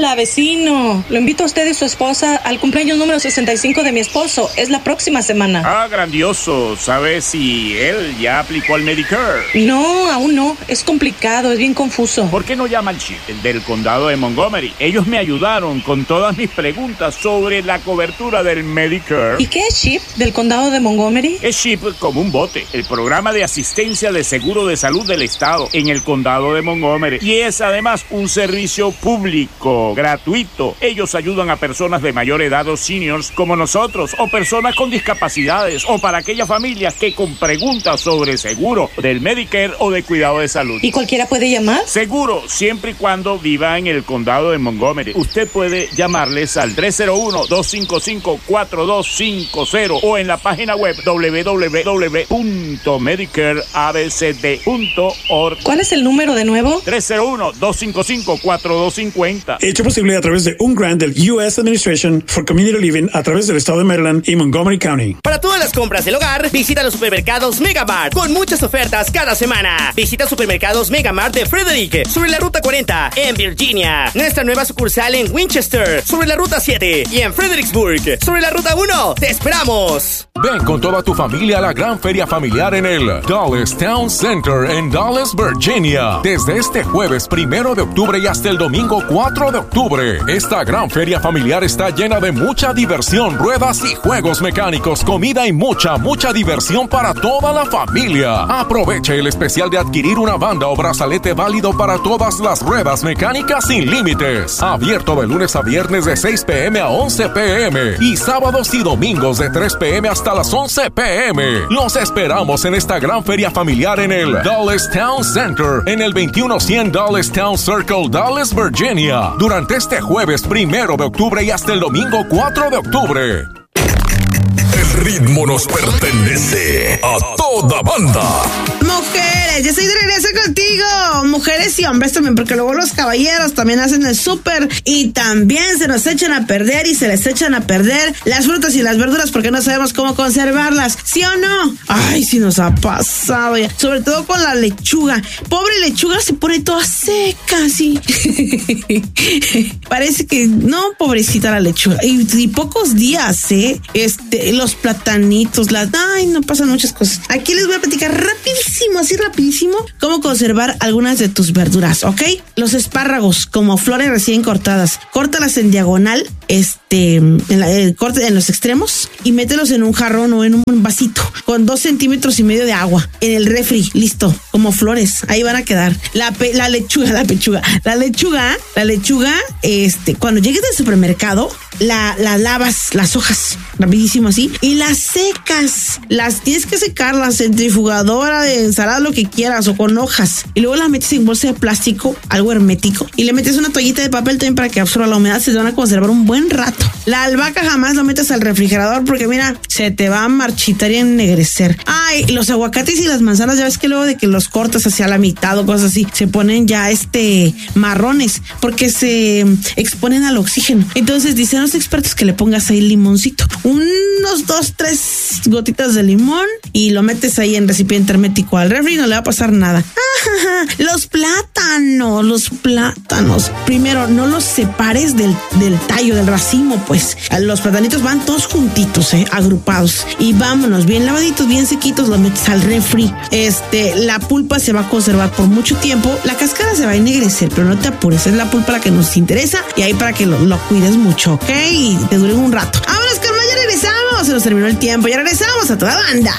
Hola, vecino. Lo invito a usted y su esposa al cumpleaños número 65 de mi esposo. Es la próxima semana. Ah, grandioso. ¿Sabes si él ya aplicó al Medicare? No, aún no. Es complicado, es bien confuso. ¿Por qué no llama al CHIP del condado de Montgomery? Ellos me ayudaron con todas mis preguntas sobre la cobertura del Medicare. ¿Y qué es CHIP del condado de Montgomery? Es CHIP como un bote, el programa de asistencia de seguro de salud del estado en el condado de Montgomery. Y es además un servicio público, gratuito. Ellos ayudan a personas de mayor edad o seniors como nosotros, o personas con discapacidades, o para aquellas familias que con preguntas sobre seguro del Medicare o de cuidado de salud. ¿Y cualquiera puede llamar? Seguro, siempre y cuando viva en el condado de Montgomery. Usted puede llamarles al 301-255-4250 o en la página web www.medicareabcd.org. ¿Cuál es el número de nuevo? 301-255-4250. Hecho posible a través de un grant del U.S. Administration for Community Living a través del estado de Maryland y Montgomery County. Para todas las compras del hogar, visita los supermercados Megamart con muchas ofertas cada semana. Visita supermercados Megamart de Frederick sobre la Ruta 40 en Virginia. Nuestra nueva sucursal en Winchester sobre la Ruta 7 y en Fredericksburg sobre la Ruta 1. ¡Te esperamos! Ven con toda tu familia a la gran feria familiar en el Dulles Town Center en Dulles, Virginia. Desde este jueves 1 de octubre y hasta el domingo 4 de octubre. Esta gran feria familiar está llena de mucha diversión, ruedas y juegos mecánicos, comida y mucha diversión para toda la familia. Aproveche el especial de adquirir una banda o brazalete válido para todas las ruedas mecánicas sin límites. Abierto de lunes a viernes de 6 p.m. a 11 p.m. y sábados y domingos de 3 p.m. hasta las 11 p.m. Los esperamos en esta gran feria familiar en el Dulles Town Center, en el 2100 Dulles Town Circle, Dulles, Virginia, durante este jueves 1 de octubre y hasta el domingo 4 de octubre. El ritmo nos pertenece a toda banda. Mujeres, ya estoy de regreso contigo. Mujeres y hombres también, porque luego los caballeros también hacen el súper y también se nos echan a perder y se les echan a perder las frutas y las verduras porque no sabemos cómo conservarlas, ¿sí o no? Ay, sí nos ha pasado ya. Sobre todo con la lechuga. Pobre lechuga, se pone toda seca, sí. Parece que, no, pobrecita la lechuga. Y pocos días, los platanitos, ay, no pasan muchas cosas. Aquí les voy a platicar rapidísimo, cómo conservar algunas de tus verduras, ¿ok? Los espárragos, como flores recién cortadas, córtalas en diagonal, en los extremos y mételos en un jarrón o en un vasito con 2 centímetros y medio de agua en el refri, listo, como flores, ahí van a quedar. La lechuga, cuando llegues del supermercado, la lavas las hojas rapidísimo así y las secas, las tienes que secar, la centrifugadora de ensalada, lo que quieras, o con hojas, y luego las metes en bolsa de plástico, algo hermético, y le metes una toallita de papel también para que absorba la humedad. Se te van a conservar un buen rato. La albahaca jamás lo metas al refrigerador porque mira, se te va a marchitar y ennegrecer. Ay, los aguacates y las manzanas, ya ves que luego de que los cortas hacia la mitad o cosas así, se ponen ya marrones porque se exponen al oxígeno. Entonces dicen los expertos que le pongas ahí limoncito, unos 2-3 gotitas de limón, y lo metes ahí en recipiente hermético al refri y no le va a pasar nada. Los plátanos, primero no los separes del tallo, del racimo, pues los platanitos van todos juntitos, agrupados, y vámonos, bien lavaditos, bien sequitos, los metes al refri. La pulpa se va a conservar por mucho tiempo, la cáscara se va a ennegrecer, pero no te apures, es la pulpa la que nos interesa, y ahí para que lo cuides mucho, ¿ok? Y te dure un rato. Vámonos, Carmen, ya regresamos, se nos terminó el tiempo, ya regresamos a toda banda.